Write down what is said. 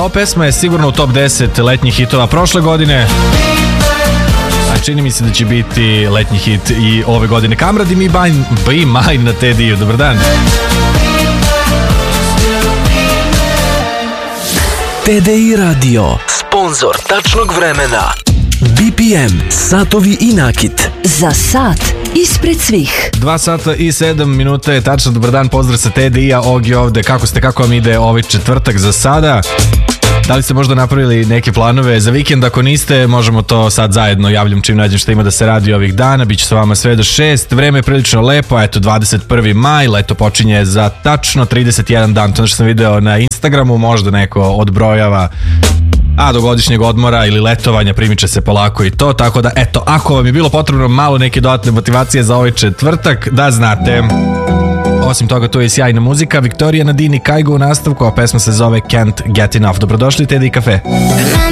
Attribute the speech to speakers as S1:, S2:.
S1: ova pesma je sigurno u top 10 letnjih hitova prošle godine. A čini mi se da će biti letnji hit i ove godine. Kamrad i Be Mine na Tediju. Dobar dan.
S2: TDI Radio, sponzor tačnog vremena. BPM, satovi i nakit.
S3: Za sat ispred svih.
S1: 2 sata i 7 minuta je tačno. Dobar dan, pozdrav sa TDI-a. Ogi ovde. Kako ste, kako vam ide ovaj četvrtak za sada? Da li ste možda napravili neke planove za vikend? Ako niste, možemo to sad zajedno. Javljam čim nađem šta ima da se radi ovih dana. Biću sa vama sve do 6. Vreme je prilično lepo. Eto, 21. maj. Leto počinje za tačno 31 dan. To što sam video na Instagramu, možda neko odbrojava. A do godišnjeg odmora ili letovanja primiče se polako i to. Tako da, eto, ako vam je bilo potrebno malo neke dodatne motivacije za ovaj četvrtak, da znate. Osim toga, tu je sjajna muzika. Viktorija Nadini, Kajgo u nastavku, a pesma se zove Can't Get Enough. Dobrodošli u TDI Cafe.